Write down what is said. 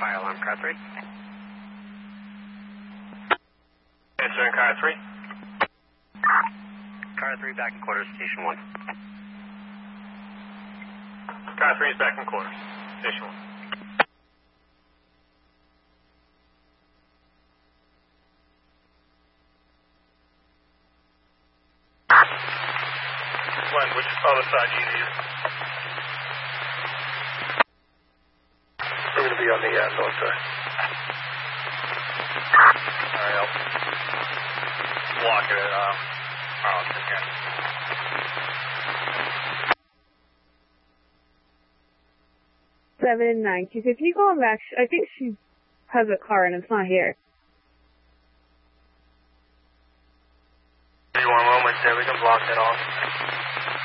Fire alarm, car 3. Answering car 3. Car 3 back in quarters, station 1. Car 3 is back in quarters, station 1. Glenn, which other side do you need? We're going to be on the north side. Alright, I'll block it at Arlington again. Seven nine. She said, can you call him back? I think she has a car and it's not here. Do you want moments there? We can block that off.